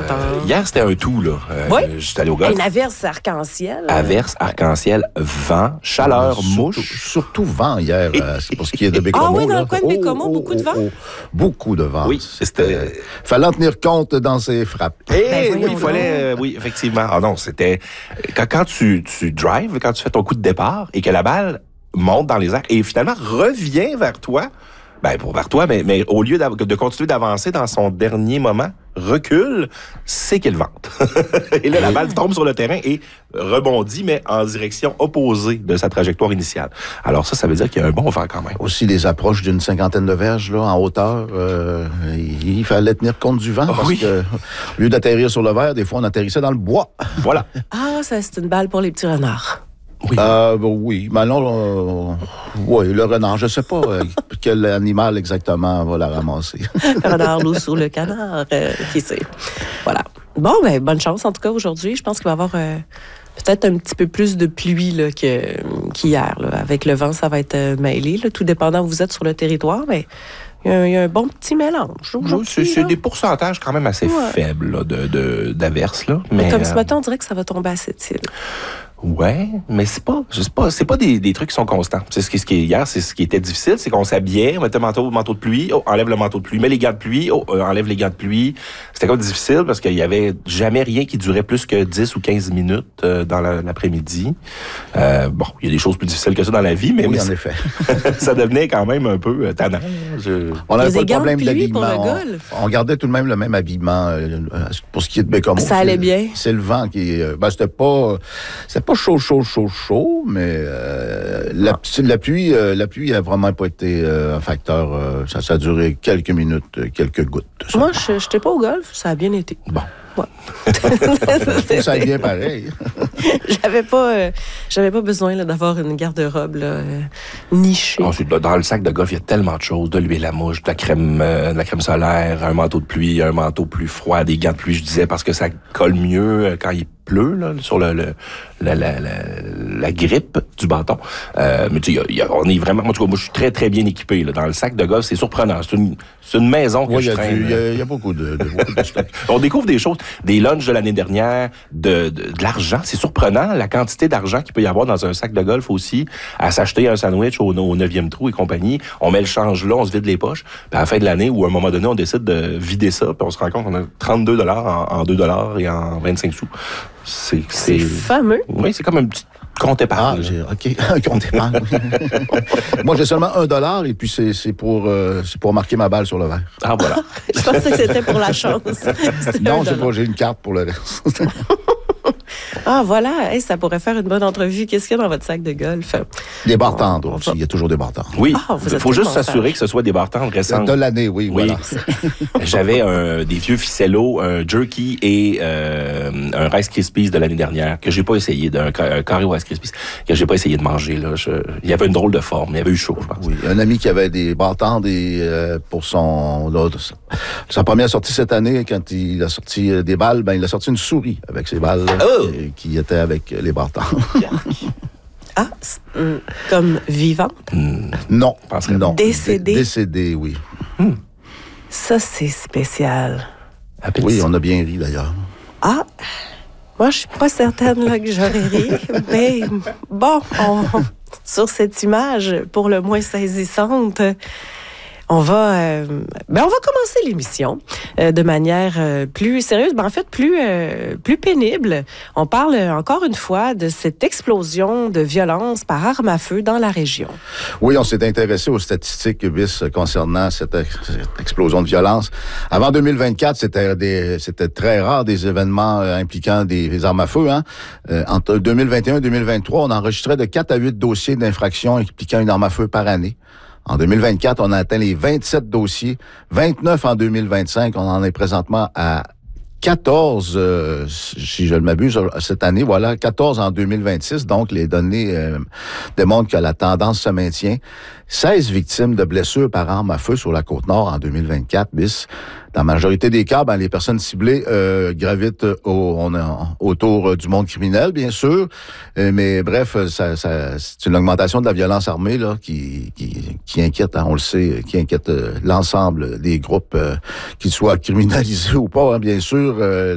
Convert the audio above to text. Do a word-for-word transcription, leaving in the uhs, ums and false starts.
temps. Euh, hier, c'était un tout, là. Euh, oui? J'étais allé au golf. Une averse arc-en-ciel. Averse, arc-en-ciel, vent, chaleur, surtout, mouche. Surtout vent hier, euh, c'est pour ce qui est de Bécomo. Ah oui, dans là. le coin de Bécomo, Oh, oh, beaucoup de vent? oh, oh. Beaucoup de vent. Oui, c'était... Fallait en tenir compte dans ses frappes. Eh Ben, oui, il fallait... euh, oui, effectivement. Ah non, c'était... Quand, quand tu, tu drives, quand tu fais ton coup de départ et que la balle monte dans les airs et finalement revient vers toi, ben pour vers toi, mais, mais au lieu de continuer d'avancer dans son dernier moment, recule, c'est qu'il vente. Et là, la balle tombe sur le terrain et rebondit, mais en direction opposée de sa trajectoire initiale. Alors ça, ça veut dire qu'il y a un bon vent quand même. Aussi, les approches d'une cinquantaine de verges là, en hauteur, euh, il fallait tenir compte du vent, parce oui. que au lieu d'atterrir sur le verre, des fois, on atterrissait dans le bois. Voilà. Ah, ça, c'est une balle pour les petits renards. Oui. Euh, ben oui, mais non, euh, oui, le renard, je sais pas euh, quel animal exactement va la ramasser. Le renard, l'ours ou le canard, euh, qui sait. Voilà. Bon, ben bonne chance en tout cas aujourd'hui. Je pense qu'il va y avoir euh, peut-être un petit peu plus de pluie là, que, qu'hier. Là. Avec le vent, ça va être euh, mêlé, là, tout dépendant où vous êtes sur le territoire, mais il y a, il y a un bon petit mélange. Oui, c'est, c'est des pourcentages quand même assez ouais. faibles là, de, de, d'averses. Là. Mais, mais comme euh... ce matin, on dirait que ça va tomber à cette île. Ouais, mais c'est pas, je sais pas, c'est pas des, des trucs qui sont constants. C'est ce qui, ce qui est hier, c'est ce qui était difficile, c'est qu'on s'habillait, on mettait le manteau, manteau de pluie, oh, enlève le manteau de pluie, mets les gants de pluie, oh, euh, enlève les gants de pluie. C'était comme difficile parce qu'il y avait jamais rien qui durait plus que dix ou quinze minutes euh, dans la, l'après-midi. Euh, bon, il y a des choses plus difficiles que ça dans la vie, mais, oui, mais en effet. ça devenait quand même un peu euh, tannant. Je... On n'avait pas de problème de d'habillement. Pour le golf. On, on gardait tout de même le même habillement euh, pour ce qui est de Bécomo. Ça allait bien. C'est le vent qui, euh, ben c'était pas, c'était pas chaud, chaud, chaud. chaud, mais euh, la, la pluie, euh, la pluie a vraiment pas été euh, un facteur. Euh, ça, ça a duré quelques minutes, quelques gouttes. Moi, je n'étais pas au golf, ça a bien été. Bon. Ouais. Ça aille bien pareil. j'avais pas, euh, j'avais pas besoin là, d'avoir une garde-robe là, euh, nichée. Ensuite, dans le sac de golf, il y a tellement de choses. De l'huile à mouche, de la crème, euh, de la crème solaire, un manteau de pluie, un manteau plus froid, des gants de pluie, je disais, parce que ça colle mieux quand il pleut là, sur le, le la, la, la, la grippe du bâton. Euh, mais tu sais, on est vraiment... En tout cas, moi, je suis très, très bien équipé. Là. Dans le sac de golf, c'est surprenant. C'est une, c'est une maison que oui, je traîne. Il y, y a beaucoup de, de, beaucoup de stock. On découvre des choses, des lunchs de l'année dernière, de, de, de l'argent. C'est surprenant, la quantité d'argent qu'il peut y avoir dans un sac de golf aussi, à s'acheter un sandwich au, au neuvième trou et compagnie. On met le change là, on se vide les poches. Puis à la fin de l'année, ou à un moment donné, on décide de vider ça, puis on se rend compte qu'on a trente-deux dollars en, en deux dollars et en vingt-cinq sous. C'est, c'est... c'est fameux. Oui, c'est comme un petit compte épargne. Ah, j'ai, OK, un compte épargne. Moi, j'ai seulement un dollar et puis c'est, c'est, pour, euh, c'est pour marquer ma balle sur le verre. Ah, voilà. Je pensais que c'était pour la chance. Non, j'ai, pas, j'ai une carte pour le reste. Ah, voilà. Hey, ça pourrait faire une bonne entrevue. Qu'est-ce qu'il y a dans votre sac de golf? Des barres tendres aussi. Il y a toujours des barres tendres. Oui. Il ah, faut juste s'assurer que ce soit des barres tendres récentes. De l'année, oui. oui. Voilà. J'avais un, des vieux ficellos, un jerky et euh, un Rice Krispies de l'année dernière que j'ai pas essayé, d'un un carré Rice Krispies que j'ai pas essayé de manger. Là. Je, il y avait une drôle de forme. Il y avait eu chaud, je pense. Oui. Un ami qui avait des barres tendres et, euh, pour son... Là, sa première sortie cette année, quand il a sorti des balles, ben il a sorti une souris avec ses balles. Oh! Qui était avec les barres tendres. Ah, euh, comme vivante? Mmh. Non, non. Décédée? D- décédée, oui. Mmh. Ça, c'est spécial. Appétit. Oui, on a bien ri, d'ailleurs. Ah, moi, je suis pas certaine là, que j'aurais ri, mais bon, on, sur cette image, pour le moins saisissante... On va, euh, ben on va commencer l'émission euh, de manière euh, plus sérieuse, ben en fait plus euh, plus pénible. On parle encore une fois de cette explosion de violence par arme à feu dans la région. Oui, on s'est intéressé aux statistiques bis concernant cette, cette explosion de violence. Avant deux mille vingt-quatre, c'était des, c'était très rare des événements euh, impliquant des, des armes à feu. Hein. Euh, entre deux mille vingt et un et deux mille vingt-trois, on enregistrait de quatre à huit dossiers d'infraction impliquant une arme à feu par année. En deux mille vingt-quatre, on a atteint les vingt-sept dossiers. vingt-neuf en deux mille vingt-cinq. On en est présentement à quatorze, euh, si je ne m'abuse, cette année. Voilà, quatorze en deux mille vingt-six. Donc, les données euh, démontrent que la tendance se maintient. seize victimes de blessures par arme à feu sur la Côte-Nord en deux mille vingt-quatre, bis. Dans la majorité des cas, ben, les personnes ciblées euh, gravitent au, on a, autour du monde criminel, bien sûr. Euh, mais bref, ça, ça, c'est une augmentation de la violence armée là, qui, qui, qui inquiète, hein, on le sait, qui inquiète euh, l'ensemble des groupes, euh, qu'ils soient criminalisés ou pas, hein, bien sûr. Euh,